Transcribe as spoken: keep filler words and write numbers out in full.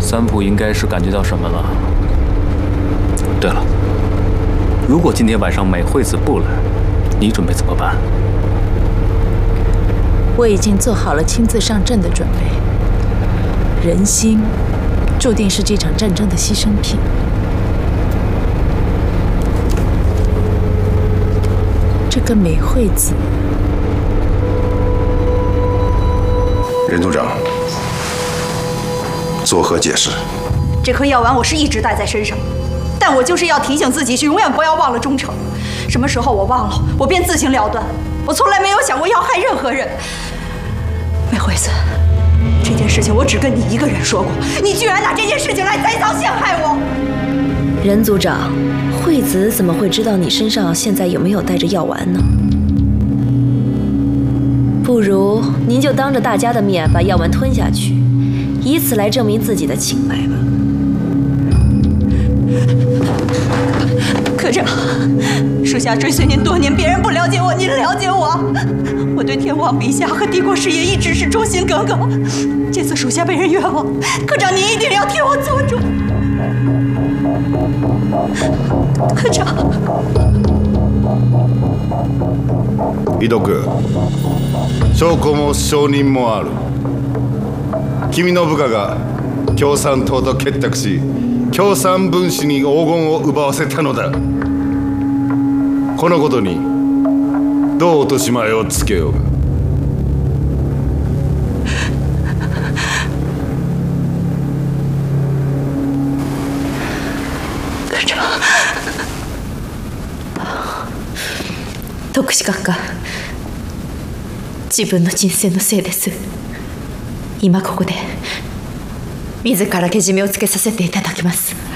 三浦应该是感觉到什么了。对了，如果今天晚上美惠子不来，你准备怎么办？ 我已经做好了亲自上阵的准备。人心注定是这场战争的牺牲品。这个美惠子， 任组长，作何解释？ 这颗药丸我是一直带在身上，但我就是要提醒自己，永远不要忘了忠诚。什么时候我忘了，我便自行了断。我从来没有想过要害任何人。美惠子，这件事情我只跟你一个人说过，你居然拿这件事情来栽赃陷害我！ 任组长，惠子怎么会知道你身上现在有没有带着药丸呢？不如您就当着大家的面把药丸吞下去，以此来证明自己的清白吧。 科长，属下追随您多年，别人不了解我，您了解我。我对天皇陛下和帝国事业一直是忠心耿耿。这次属下被人冤枉，科长您一定要替我做主。科长， 井戸君、証拠も証人もある。君の部下が共産党と結託し、共産分子に黄金を奪わせたのだ。このことにどう落とし前をつけようが。 科長、 特使閣下、自分の人生のせいです。今ここで自らけじめをつけさせていただきます。